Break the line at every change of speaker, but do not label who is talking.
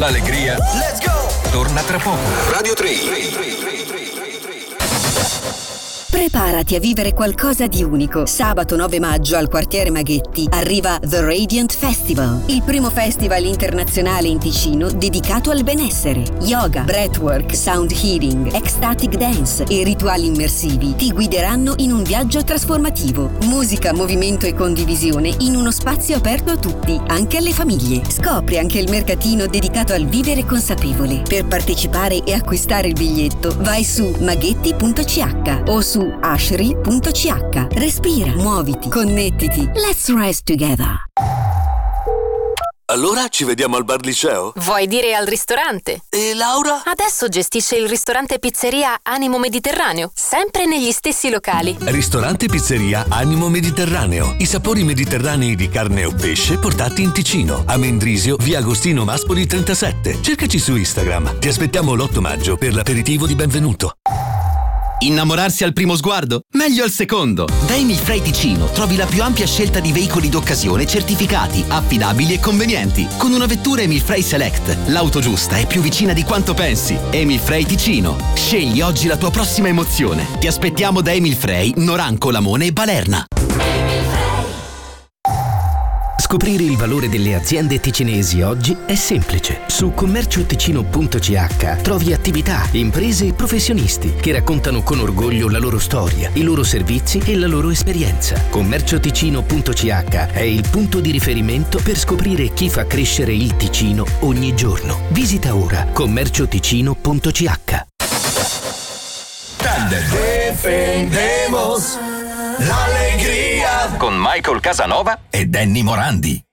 L'allegria. Let's go! Torna tra poco. Radio 3.
Preparati a vivere qualcosa di unico. Sabato 9 maggio al quartiere Maghetti arriva The Radiant Festival, il primo festival internazionale in Ticino dedicato al benessere. Yoga, breathwork, sound healing, ecstatic dance e rituali immersivi ti guideranno in un viaggio trasformativo. Musica, movimento e condivisione in uno spazio aperto a tutti, anche alle famiglie. Scopri anche il mercatino dedicato al vivere consapevole. Per partecipare e acquistare il biglietto vai su maghetti.ch o su ashri.ch. Respira, muoviti, connettiti. Let's rise together.
Allora ci vediamo al bar liceo?
Vuoi dire al ristorante?
E Laura?
Adesso gestisce il ristorante pizzeria Animo Mediterraneo, sempre negli stessi locali.
Ristorante pizzeria Animo Mediterraneo. I sapori mediterranei di carne o pesce portati in Ticino. A Mendrisio, via Agostino Maspoli 37. Cercaci su Instagram. Ti aspettiamo l'8 maggio per l'aperitivo di benvenuto.
Innamorarsi al primo sguardo? Meglio al secondo! Da Emilfrey Ticino trovi la più ampia scelta di veicoli d'occasione certificati, affidabili e convenienti. Con una vettura Emilfrey Select, l'auto giusta è più vicina di quanto pensi. Emilfrey Ticino. Scegli oggi la tua prossima emozione. Ti aspettiamo da Emilfrey, Noranco, Lamone e Balerna.
Scoprire il valore delle aziende ticinesi oggi è semplice. Su commercioticino.ch trovi attività, imprese e professionisti che raccontano con orgoglio la loro storia, i loro servizi e la loro esperienza. Commercioticino.ch è il punto di riferimento per scoprire chi fa crescere il Ticino ogni giorno. Visita ora commercioticino.ch.
Defendemos l'allegria con Michael Casanova e Danny Morandi.